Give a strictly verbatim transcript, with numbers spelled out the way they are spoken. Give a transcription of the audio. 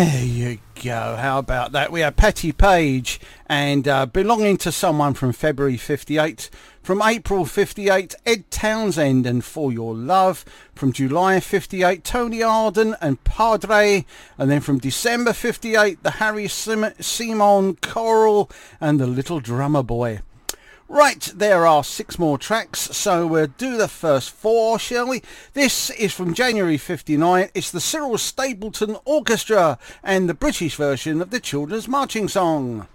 There you go. How about that? We have Patti Page and uh, Belonging to Someone from February fifty-eight. From April fifty-eight, Ed Townsend and For Your Love. From July fifty-eight, Tony Arden and Padre. And then from December fifty-eight, the Harry Sim- Simon Choral and the Little Drummer Boy. Right, there are six more tracks, so we'll do the first four, shall we? This is from January fifty-nine. It's the Cyril Stapleton Orchestra and the British version of the Children's Marching Song.